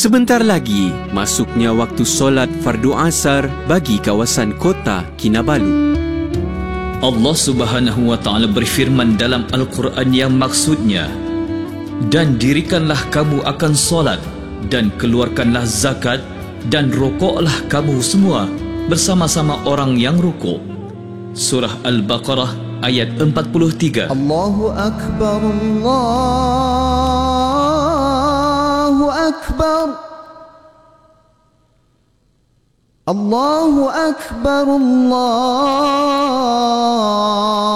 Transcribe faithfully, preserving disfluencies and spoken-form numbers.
Sebentar lagi, masuknya waktu solat fardu asar bagi kawasan kota Kinabalu. Allah Subhanahu wa taala berfirman dalam Al-Quran yang maksudnya, dan dirikanlah kamu akan solat dan keluarkanlah zakat dan rokoklah kamu semua bersama-sama orang yang rukuk. Surah Al-Baqarah ayat empat puluh tiga. Allahu Akbar, Allahu Akbar, Allahu Akbar, Allah